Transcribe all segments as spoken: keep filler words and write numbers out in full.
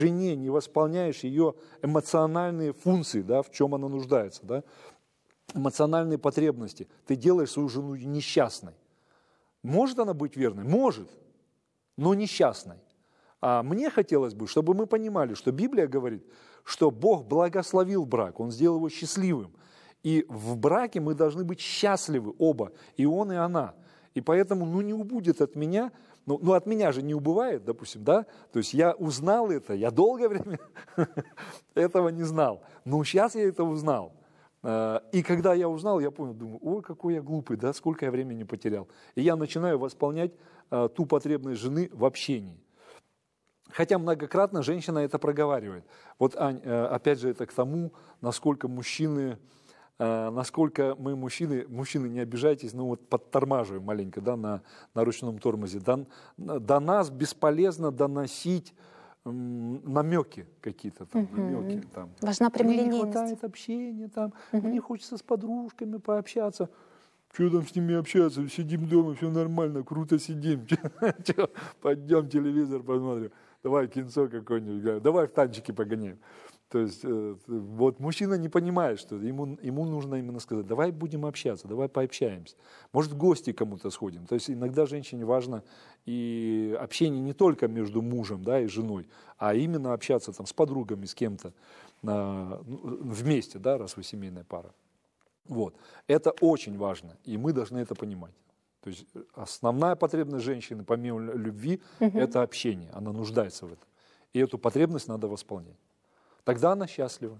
жене не восполняешь ее эмоциональные функции, да, в чем она нуждается, да, эмоциональные потребности, ты делаешь свою жену несчастной. Может она быть верной? Может, но несчастной. А мне хотелось бы, чтобы мы понимали, что Библия говорит, что Бог благословил брак, Он сделал его счастливым. И в браке мы должны быть счастливы оба, и он, и она. И поэтому, ну, не убудет от меня, ну, ну от меня же не убывает, допустим, да? То есть я узнал это, я долгое время этого не знал, но сейчас я это узнал. И когда я узнал, я понял, думаю, ой, какой я глупый, да, сколько я времени потерял. И я начинаю восполнять ту потребность жены в общении. Хотя многократно женщина это проговаривает. Вот, Ань, опять же, это к тому, насколько мужчины, насколько мы мужчины, мужчины, не обижайтесь, ну вот подтормаживаем маленько, да, на, на ручном тормозе. До, до нас бесполезно доносить намеки какие-то там, угу. намеки там. Важна прямолинейность. Мне не хватает общения там, угу. мне хочется с подружками пообщаться. Что там с ними общаться? Сидим дома, все нормально, круто сидим. Пойдем телевизор посмотрим. Давай кинцо какое-нибудь, давай в танчики погоняем. То есть вот мужчина не понимает, что ему, ему нужно именно сказать, давай будем общаться, давай пообщаемся. Может, в гости кому-то сходим. То есть иногда женщине важно и общение не только между мужем, да, и женой, а именно общаться там, с подругами, с кем-то а, вместе, да, раз вы семейная пара. Вот. Это очень важно, и мы должны это понимать. То есть основная потребность женщины, помимо любви, угу. это общение. Она нуждается в этом. И эту потребность надо восполнять. Тогда она счастлива.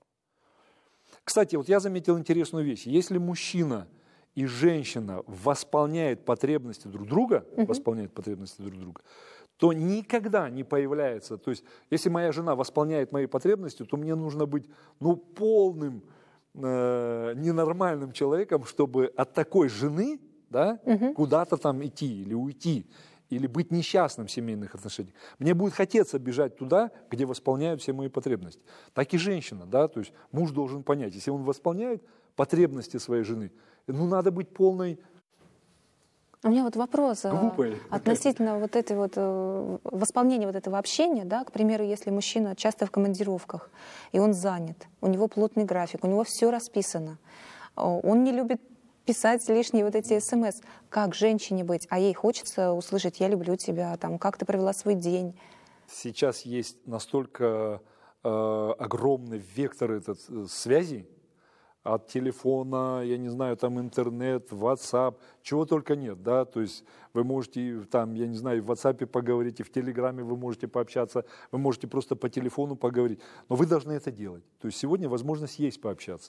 Кстати, вот я заметил интересную вещь. Если мужчина и женщина восполняют потребности друг друга, угу. восполняют потребности друг друга, то никогда не появляется, то есть если моя жена восполняет мои потребности, то мне нужно быть ну, полным э, ненормальным человеком, чтобы от такой жены да, угу. куда-то там идти или уйти. Или быть несчастным в семейных отношениях. Мне будет хотеться бежать туда, где восполняют все мои потребности. Так и женщина, да, то есть муж должен понять, если он восполняет потребности своей жены, ну надо быть полной У меня вот вопрос глупой. Относительно вот этой вот восполнения вот этого общения, да, к примеру, если мужчина часто в командировках, и он занят, у него плотный график, у него все расписано, он не любит писать лишние вот эти смс. Как женщине быть? А ей хочется услышать «я люблю тебя», там, «как ты провела свой день». Сейчас есть настолько э, огромный вектор этот, связи от телефона, я не знаю, там интернет, WhatsApp, чего только нет, да, то есть вы можете там, я не знаю, в WhatsApp поговорить, и в Телеграме вы можете пообщаться, вы можете просто по телефону поговорить, но вы должны это делать. То есть сегодня возможность есть пообщаться.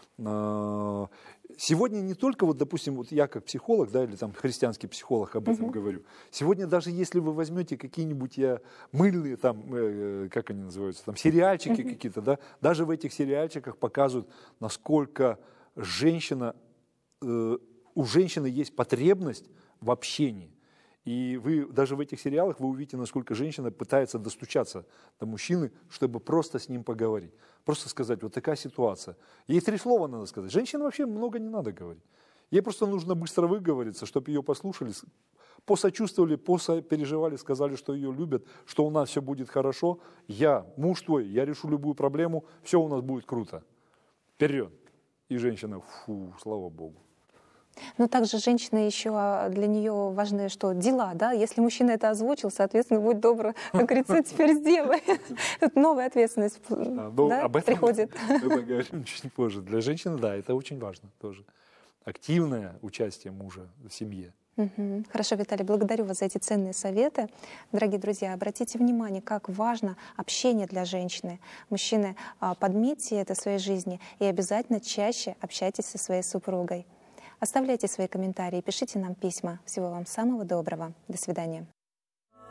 Сегодня не только, вот, допустим, вот я как психолог, да, или там христианский психолог об этом uh-huh. говорю. Сегодня даже если вы возьмете какие-нибудь я, мыльные, там, э, как они называются, там, сериальчики uh-huh. какие-то, да, даже в этих сериальчиках показывают, насколько женщина, э, у женщины есть потребность в общении. И вы даже в этих сериалах вы увидите, насколько женщина пытается достучаться до мужчины, чтобы просто с ним поговорить. Просто сказать, вот такая ситуация. Ей три слова надо сказать. Женщине вообще много не надо говорить. Ей просто нужно быстро выговориться, чтобы ее послушали, посочувствовали, посопереживали, сказали, что ее любят, что у нас все будет хорошо. Я, муж твой, я решу любую проблему, все у нас будет круто. Вперед. И женщина, фу, слава Богу. Но также женщина еще, для нее важны что? Дела, да? Если мужчина это озвучил, соответственно, будь добр, как говорится, теперь сделай. Тут новая ответственность приходит. Мы поговорим чуть позже. Для женщины, да, это очень важно тоже. Активное участие мужа в семье. Угу. Хорошо, Виталий, благодарю вас за эти ценные советы. Дорогие друзья, обратите внимание, как важно общение для женщины. Мужчины, подметьте это в своей жизни и обязательно чаще общайтесь со своей супругой. Оставляйте свои комментарии, пишите нам письма. Всего вам самого доброго. До свидания.